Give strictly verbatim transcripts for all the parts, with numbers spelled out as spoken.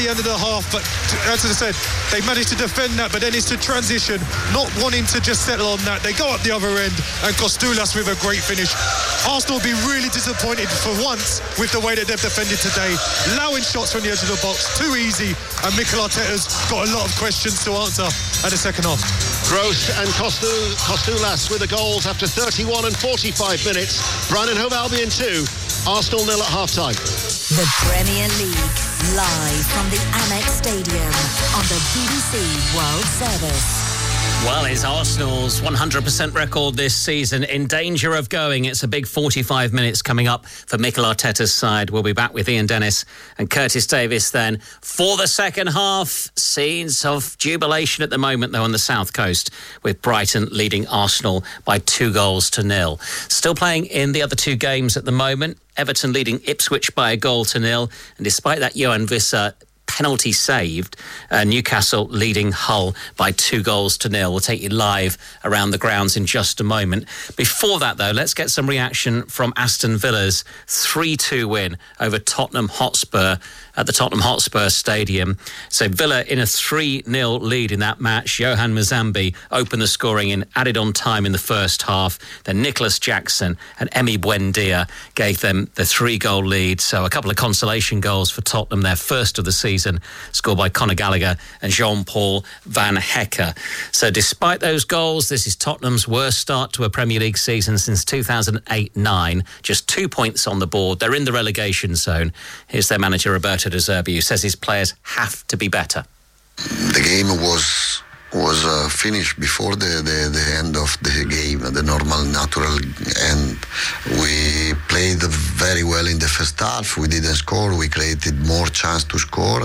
the end of the half, but as I said, they managed to defend that, but then it's to transition, not wanting to just settle on that. They go up the other end, and Kostoulas with a great finish. Arsenal will be really disappointed for once with the way that they've defended today, allowing shots from the edge of the box, too easy, and Mikel Arteta's got a lot of questions to answer at the second half. Gross and Kostoulas with the goals after thirty-one and forty-five minutes. Brighton and Hove Albion two, Arsenal nil at half-time. The Premier League, live from the Amex Stadium on the B B C World Service. Well, is Arsenal's one hundred percent record this season in danger of going? It's a big forty-five minutes coming up for Mikel Arteta's side. We'll be back with Ian Dennis and Curtis Davis then for the second half. Scenes of jubilation at the moment, though, on the south coast, with Brighton leading Arsenal by two goals to nil. Still playing in the other two games at the moment. Everton leading Ipswich by a goal to nil. And despite that Johan Visser penalty saved, uh, Newcastle leading Hull by two goals to nil. We'll take you live around the grounds in just a moment. Before that, though, let's get some reaction from Aston Villa's three two win over Tottenham Hotspur at the Tottenham Hotspur Stadium. So Villa in a three nil lead in that match. Johan Mozambi opened the scoring in added on time in the first half. Then Nicholas Jackson and Emi Buendia gave them the three-goal lead. So a couple of consolation goals for Tottenham, their first of the season, scored by Conor Gallagher and Jean-Paul Van Hecke. So despite those goals, this is Tottenham's worst start to a Premier League season since two thousand eight nine. Just two points on the board. They're in the relegation zone. Here's their manager, Roberto De Zerbi, who says his players have to be better. The game was was uh, finished before the, the, the end of the game, the normal, natural end. We played very well in the first half. We didn't score. We created more chance to score.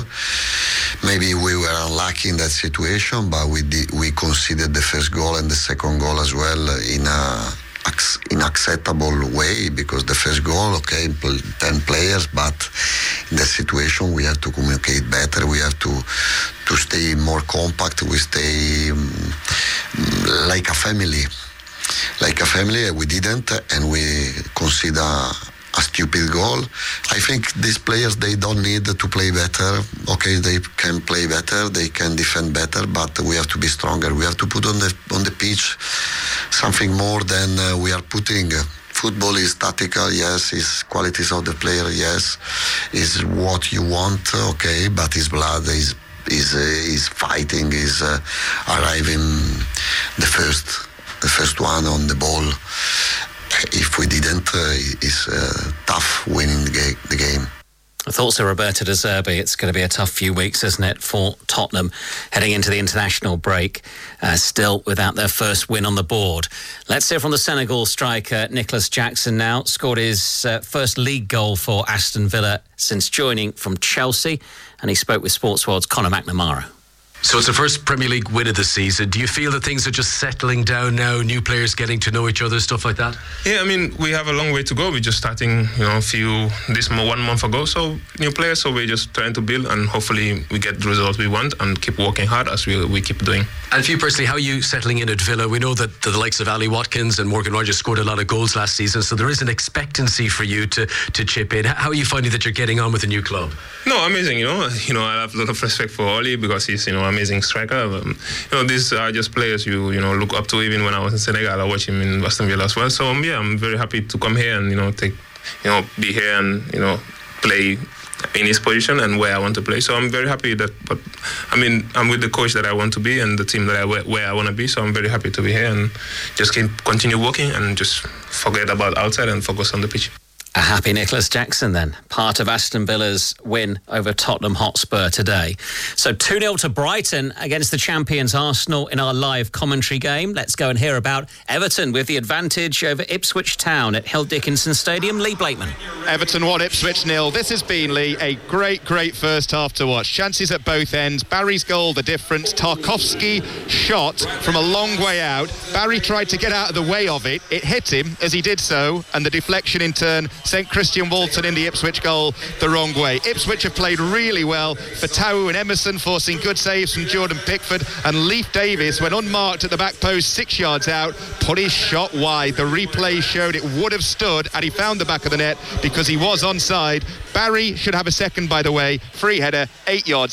Maybe we were unlucky in that situation, but we did, we conceded the first goal and the second goal as well in a unacceptable way, because the first goal, okay, ten players, but in that situation we have to communicate better. We have to to stay more compact. We stay um, like a family, like a family. We didn't, and we consider a stupid goal. I think these players, they don't need to play better. Okay, they can play better, they can defend better, but we have to be stronger. We have to put on the on the pitch something more than uh, we are putting. Football is tactical, yes. Is qualities of the player, yes. Is what you want, okay. But his blood is is uh, is fighting, is uh, arriving the first the first one on the ball. If we didn't, uh, it's uh, tough winning the, the game. Thoughts of Roberto De Zerbi. It's going to be a tough few weeks, isn't it, for Tottenham heading into the international break, uh, still without their first win on the board. Let's hear from the Senegal striker Nicholas Jackson now. Scored his uh, first league goal for Aston Villa since joining from Chelsea, and he spoke with Sports World's Conor McNamara. So it's the first Premier League win of the season. Do you feel that things are just settling down now, new players getting to know each other, stuff like that? Yeah, I mean, we have a long way to go. We're just starting, you know, a few, this one month ago. So new players, so we're just trying to build, and hopefully we get the results we want and keep working hard as we, we keep doing. And for you personally, how are you settling in at Villa? We know that the likes of Ali Watkins and Morgan Rogers scored a lot of goals last season, so there is an expectancy for you to, to chip in. How are you finding that you're getting on with the new club? No, amazing, you know. You know, I have a lot of respect for Oli because he's, you know, amazing striker. Um, you know, these are just players you you know look up to. Even when I was in Senegal, I watched him in Aston Villa as well. So um, yeah, I'm very happy to come here and you know take, you know, be here and you know play in his position and where I want to play. So I'm very happy that. But I mean, I'm with the coach that I want to be and the team that I where, where I want to be. So I'm very happy to be here and just keep continue working and just forget about outside and focus on the pitch. A happy Nicholas Jackson then, part of Aston Villa's win over Tottenham Hotspur today. So two nil to Brighton against the champions Arsenal in our live commentary game. Let's go and hear about Everton with the advantage over Ipswich Town at Hill Dickinson Stadium. Lee Blakeman. Everton one, Ipswich nil. This has been, Lee, a great, great first half to watch. Chances at both ends. Barry's goal, the difference. Tarkowski shot from a long way out. Barry tried to get out of the way of it. It hit him as he did so, and the deflection in turn sent Christian Walton in the Ipswich goal the wrong way. Ipswich have played really well. Fatawu and Emerson forcing good saves from Jordan Pickford, and Leif Davis, when unmarked at the back post six yards out, put his shot wide. The replay showed it would have stood and he found the back of the net because he was onside. Barry should have a second, by the way. Free header, eight yards